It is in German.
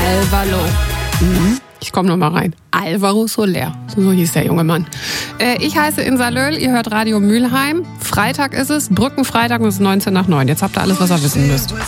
Alvaro. Ich komme noch mal rein. Alvaro Soler, so hieß der junge Mann. Ich heiße Insa Löhl, ihr hört Radio Mülheim. Freitag ist es, Brückenfreitag, und es ist 19 nach 9. Jetzt habt ihr alles, was ihr wissen müsst.